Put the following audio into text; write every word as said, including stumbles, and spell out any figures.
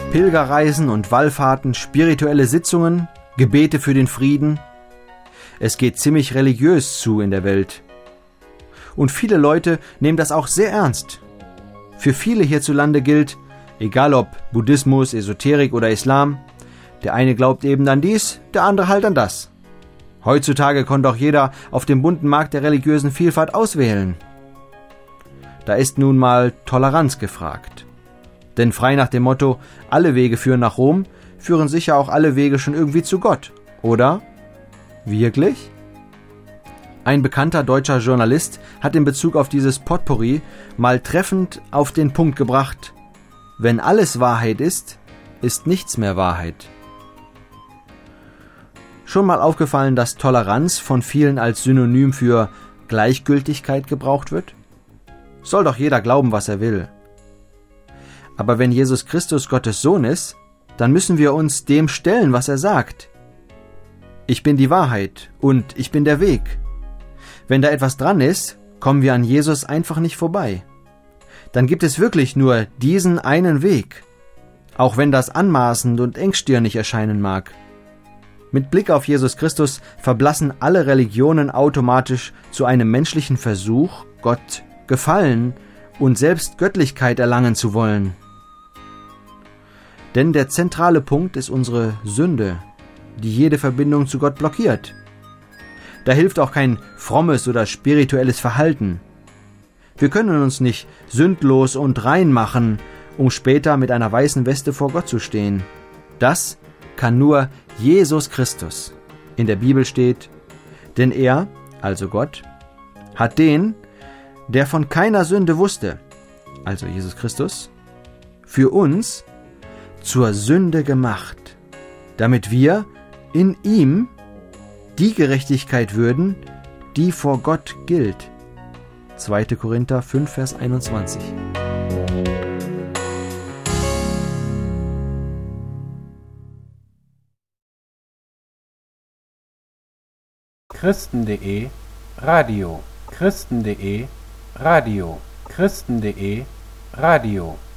Pilgerreisen und Wallfahrten, spirituelle Sitzungen, Gebete für den Frieden. Es geht ziemlich religiös zu in der Welt. Und viele Leute nehmen das auch sehr ernst. Für viele hierzulande gilt, egal ob Buddhismus, Esoterik oder Islam, der eine glaubt eben an dies, der andere halt an das. Heutzutage kann doch jeder auf dem bunten Markt der religiösen Vielfalt auswählen. Da ist nun mal Toleranz gefragt. Denn frei nach dem Motto, alle Wege führen nach Rom, führen sicher auch alle Wege schon irgendwie zu Gott, oder? Wirklich? Ein bekannter deutscher Journalist hat in Bezug auf dieses Potpourri mal treffend auf den Punkt gebracht: Wenn alles Wahrheit ist, ist nichts mehr Wahrheit. Schon mal aufgefallen, dass Toleranz von vielen als Synonym für Gleichgültigkeit gebraucht wird? Soll doch jeder glauben, was er will. Aber wenn Jesus Christus Gottes Sohn ist, dann müssen wir uns dem stellen, was er sagt. Ich bin die Wahrheit und ich bin der Weg. Wenn da etwas dran ist, kommen wir an Jesus einfach nicht vorbei. Dann gibt es wirklich nur diesen einen Weg, auch wenn das anmaßend und engstirnig erscheinen mag. Mit Blick auf Jesus Christus verblassen alle Religionen automatisch zu einem menschlichen Versuch, Gott gefallen und selbst Göttlichkeit erlangen zu wollen. Denn der zentrale Punkt ist unsere Sünde, die jede Verbindung zu Gott blockiert. Da hilft auch kein frommes oder spirituelles Verhalten. Wir können uns nicht sündlos und rein machen, um später mit einer weißen Weste vor Gott zu stehen. Das kann nur Jesus Christus. In der Bibel steht, denn er, also Gott, hat den, der von keiner Sünde wusste, also Jesus Christus, für uns zur Sünde gemacht, damit wir in ihm die Gerechtigkeit würden, die vor Gott gilt. zweiter Korinther fünf, Vers einundzwanzig. Christen.de Radio Christen.de Radio Christen.de Radio